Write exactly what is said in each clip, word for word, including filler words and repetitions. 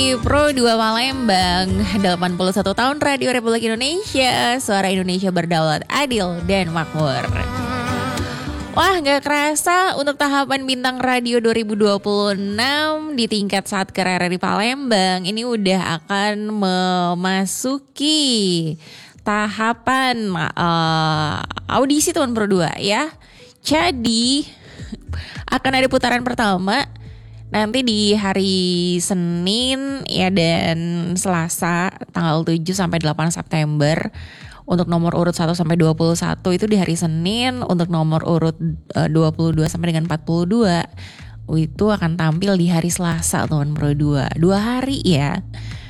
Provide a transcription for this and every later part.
Pro dua Palembang, delapan puluh satu tahun Radio Republik Indonesia, suara Indonesia berdaulat, adil dan makmur. Wah, gak kerasa untuk tahapan Bintang Radio dua ribu dua puluh enam di tingkat Satker R R I Palembang ini udah akan memasuki tahapan uh, audisi tahun Pro dua ya. Jadi akan ada putaran pertama nanti di hari Senin ya dan Selasa tanggal tujuh sampai delapan September. Untuk nomor urut satu sampai dua puluh satu itu di hari Senin, untuk nomor urut uh, dua puluh dua sampai dengan empat puluh dua itu akan tampil di hari Selasa tahun Pro dua. Dua hari ya.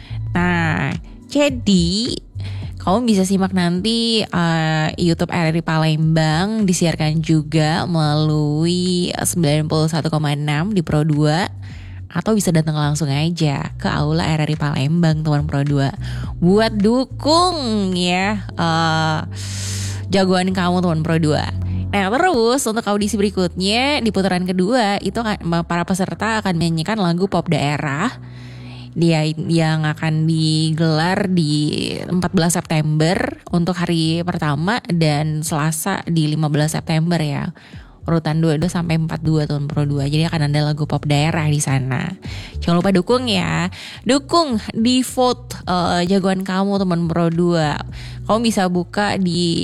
Nah, jadi kamu bisa simak nanti uh, YouTube R R I Palembang disiarkan juga melalui sembilan puluh satu koma enam di Pro dua. Atau bisa datang langsung aja ke Aula R R I Palembang teman Pro dua. Buat dukung ya uh, jagoan kamu teman Pro dua. Nah terus untuk audisi berikutnya di putaran kedua itu para peserta akan menyanyikan lagu pop daerah dia yang akan digelar di empat belas September untuk hari pertama dan Selasa di lima belas September ya. Urutan dua puluh dua sampai empat puluh dua tahun Pro dua. Jadi akan ada lagu pop daerah di sana. Jangan lupa dukung ya. Dukung di vote uh, jagoan kamu teman Pro dua. Kamu bisa buka di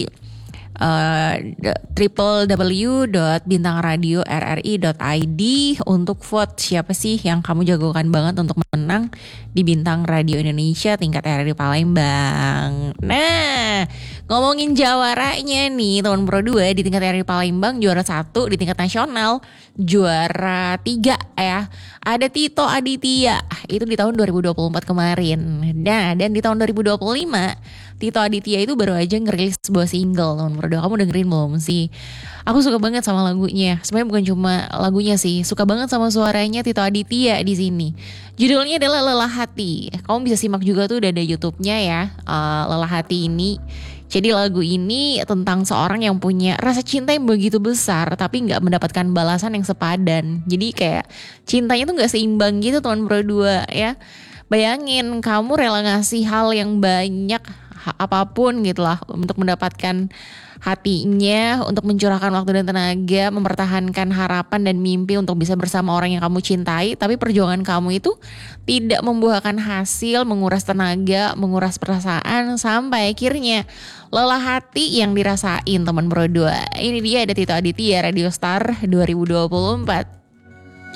Uh, w w w dot bintang radio r r i dot i d untuk vote siapa sih yang kamu jagokan banget untuk menang di Bintang Radio Indonesia tingkat R R I Palembang. Nah, ngomongin jawaranya nih tahun Pro dua di tingkat R R I Palembang, juara satu di tingkat nasional, juara tiga ya. Ada Tito Aditya, itu di tahun dua ribu dua puluh empat kemarin. Nah, dan di tahun dua ribu dua puluh lima Tito Aditya itu baru aja ngerilis sebuah single tahun Pro dua. Kamu dengerin belum sih? Aku suka banget sama lagunya. Sebenarnya bukan cuma lagunya sih, suka banget sama suaranya Tito Aditya di sini. Judulnya adalah Lelah Hati. Kamu bisa simak juga tuh udah ada YouTube-nya ya, uh, Lelah Hati ini. Jadi lagu ini tentang seorang yang punya rasa cinta yang begitu besar tapi gak mendapatkan balasan yang sepadan. Jadi kayak cintanya tuh gak seimbang gitu teman Pro dua ya. Bayangin kamu rela ngasih hal yang banyak apapun gitu lah untuk mendapatkan hatinya, untuk mencurahkan waktu dan tenaga, mempertahankan harapan dan mimpi untuk bisa bersama orang yang kamu cintai, tapi perjuangan kamu itu tidak membuahkan hasil, menguras tenaga, menguras perasaan, sampai akhirnya lelah hati yang dirasain teman Pro dua. Ini dia ada Tito Aditya, Radio Star dua ribu dua puluh empat.